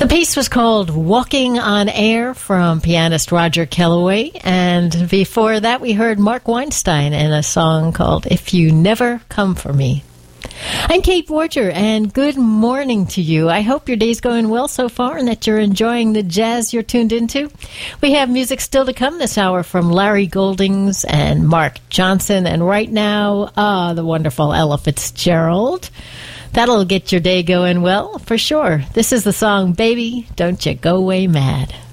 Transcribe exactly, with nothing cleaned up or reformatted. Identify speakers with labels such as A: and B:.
A: The piece was called Walking on Air from pianist Roger Kellaway, and before that we heard Mark Weinstein in a song called If You Never Come For Me. I'm Kate Borger, and good morning to you. I hope your day's going well so far and that you're enjoying the jazz you're tuned into. We have music still to come this hour from Larry Goldings and Mark Johnson, and right now, ah, the wonderful Ella Fitzgerald. That'll get your day going well, for sure. This is the song, Baby, Don't You Go Away Mad.